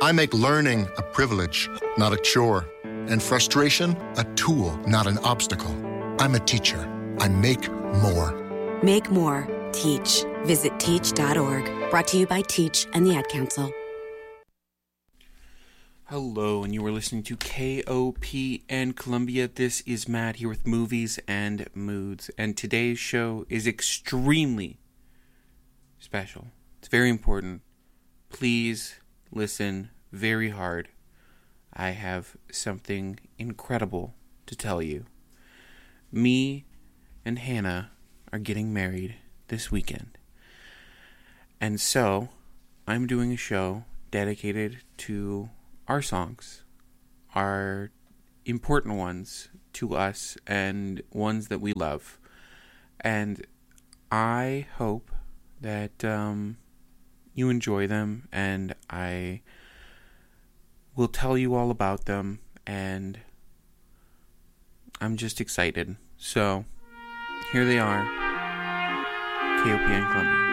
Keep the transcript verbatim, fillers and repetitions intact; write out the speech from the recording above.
I make learning a privilege, not a chore, and frustration a tool, not an obstacle. I'm a teacher. I make more. Make more. Teach. Visit teach dot org. Brought to you by Teach and the Ad Council. Hello, and you are listening to K O P N Columbia. This is Matt here with Movies and Moods, and today's show is extremely special. It's very important. Please listen very hard. I have something incredible to tell you. Me and Hannah are getting married this weekend. And so, I'm doing a show dedicated to our songs, our important ones to us and ones that we love. And I hope that um, you enjoy them, and I will tell you all about them, and I'm just excited. So, here they are, K O P N Columbia.